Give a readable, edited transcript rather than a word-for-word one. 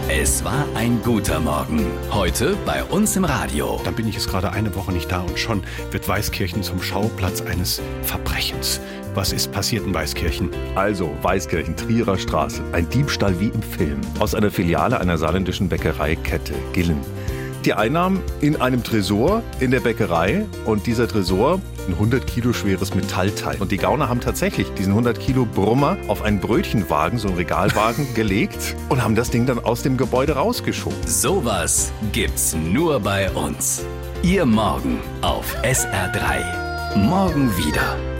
Es war ein guter Morgen. Heute bei uns im Radio. Dann bin ich jetzt gerade eine Woche nicht da und schon wird Weißkirchen zum Schauplatz eines Verbrechens. Was ist passiert in Weißkirchen? Also, Weißkirchen, Trierer Straße. Ein Diebstahl wie im Film. Aus einer Filiale einer saarländischen Bäckereikette, Gillen. Die Einnahmen in einem Tresor in der Bäckerei und dieser Tresor ein 100 Kilo schweres Metallteil. Und die Gauner haben tatsächlich diesen 100 Kilo Brummer auf einen Brötchenwagen, so einen Regalwagen, gelegt und haben das Ding dann aus dem Gebäude rausgeschoben. Sowas gibt's nur bei uns. Ihr Morgen auf SR3. Morgen wieder.